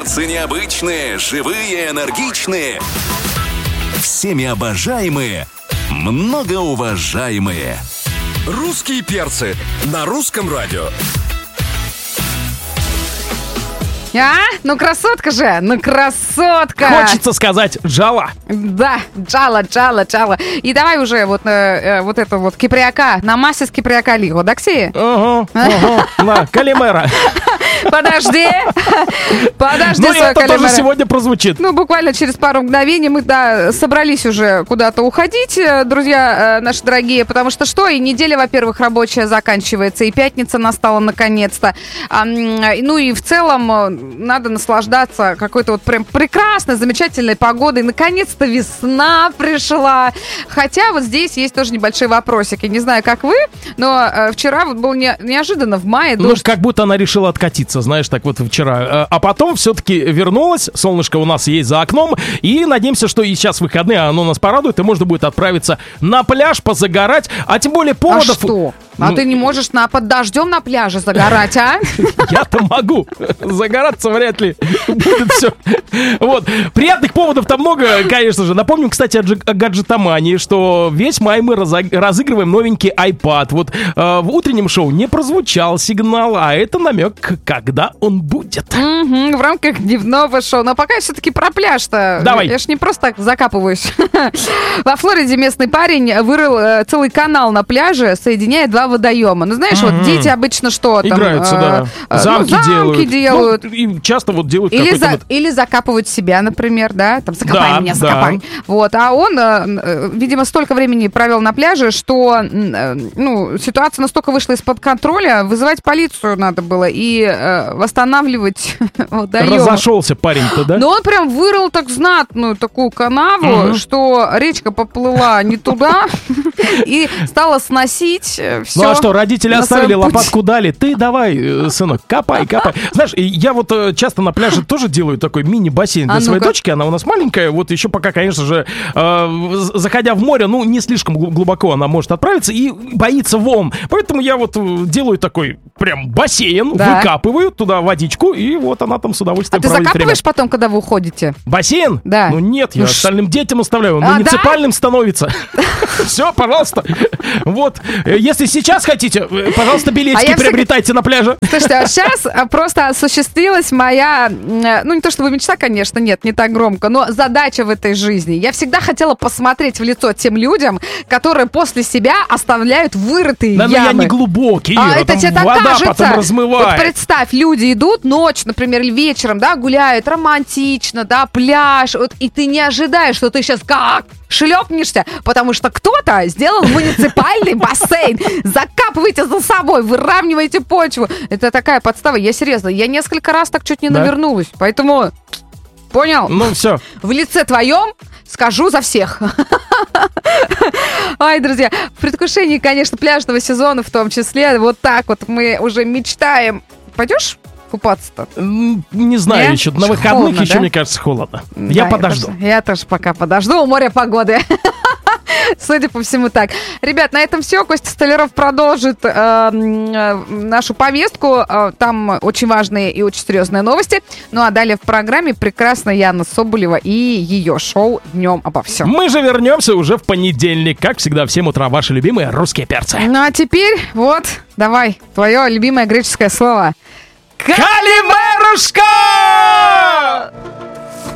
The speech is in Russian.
Перцы необычные, живые, энергичные. Всеми обожаемые, многоуважаемые. Русские перцы на русском радио. Ну красотка же, ну красотка. Хочется сказать «джала». Да, джала. И давай уже вот это вот кипряка, намасить кипряка лигу, да, Ксия? Ага, на калимера. Подожди, Ну, свой это тоже калимера. сегодня прозвучит. Ну, буквально через пару мгновений мы, собрались уже куда-то уходить, друзья наши дорогие, потому что и неделя, во-первых, рабочая заканчивается, и пятница настала наконец-то. Ну и в целом надо наслаждаться какой-то вот прям прекрасной, замечательной погодой. Наконец-то весна пришла. Хотя вот здесь есть тоже небольшие вопросики. Не знаю, как вы, но вчера вот был неожиданно в мае дождь. Ну, как будто она решила откатиться, знаешь, так вот вчера. А потом все-таки вернулась. Солнышко у нас есть за окном. И надеемся, что и сейчас выходные оно нас порадует, и можно будет отправиться на пляж, позагорать. А тем более поводов... А что? А ты не можешь под дождем на пляже загорать, а? Я-то могу. Загораться вряд ли будет все. Вот. Приятных поводов-то много, конечно же. Напомним, кстати, о гаджетомании, что весь май мы разыгрываем новенький iPad. Вот в утреннем шоу не прозвучал сигнал, а это намек, когда он будет. В рамках дневного шоу. Но пока все-таки про пляж-то. Давай. Я ж не просто так закапываюсь. Во Флориде местный парень вырыл целый канал на пляже, соединяя два водоема. Ну, знаешь, вот дети обычно что там? Играются, да. Замки делают. Ну, и часто вот делают Или, какой-то вот... или закапывают себя, например, да? Там, закопай меня, закопай. Вот. А он, видимо, столько времени провел на пляже, что, ситуация настолько вышла из-под контроля, вызывать полицию надо было и восстанавливать водоем. Разошелся парень-то, да? Но он прям вырыл так знатную такую канаву, что речка поплыла не туда и стала сносить все. Ну а что, родители оставили, лопатку дали. Ты давай, сынок, копай. Знаешь, я вот часто на пляже тоже делаю такой мини-бассейн для своей дочки. Она у нас маленькая. Вот еще пока, конечно же, заходя в море, не слишком глубоко она может отправиться и боится волн. Поэтому я вот делаю такой прям бассейн, выкапываю туда водичку, и вот она там с удовольствием проводит время. А ты закапываешь потом, когда вы уходите? Бассейн? Да. Ну нет, я остальным детям оставляю. Он муниципальным становится. Все, пожалуйста. Вот. Если сейчас хотите, пожалуйста, билетики приобретайте на пляже. Слушайте, а сейчас просто осуществилась моя, не то чтобы мечта, конечно, нет, не так громко, но задача в этой жизни. Я всегда хотела посмотреть в лицо тем людям, которые после себя оставляют вырытые ямы. Да, но я не глубокий, это тебе так вода кажется. потом размывает. Вот представь, люди идут ночью, например, или вечером, да, гуляют романтично, да, пляж, вот, и ты не ожидаешь, что ты сейчас как шлепнешься, потому что кто-то сделал муниципальный бассейн. Закапывайте за собой, выравнивайте почву. Это такая подстава. Я серьезно, я несколько раз так чуть не навернулась. Поэтому, понял? Ну, все. В лице твоем скажу за всех. Ай, друзья, в предвкушении, конечно, пляжного сезона в том числе, вот так вот мы уже мечтаем. Пойдешь купаться-то? Не знаю еще. На выходных холодно, еще, да? мне кажется, холодно. Я подожду. Я тоже пока подожду. У моря погоды. Судя по всему, так. Ребят, на этом все. Костя Столяров продолжит нашу повестку. Там очень важные и очень серьезные новости. Ну а далее в программе прекрасная Яна Соболева и ее шоу «Днем обо всем». Мы же вернемся уже в понедельник. Как всегда, в 7 утра ваши любимые русские перцы. Ну а теперь вот, давай, твое любимое греческое слово. Калимерушка!